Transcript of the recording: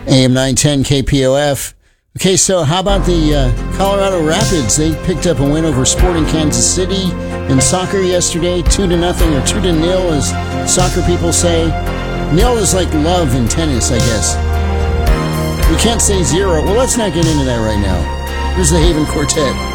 AM 910 KPOF. Okay, so how about the Colorado Rapids? They picked up a win over Sporting Kansas City in soccer yesterday, 2-0 or 2-0, as soccer people say. Nil is like love in tennis, I guess. We can't say 0. Well, let's not get into that right now. Here's the Haven Quartet.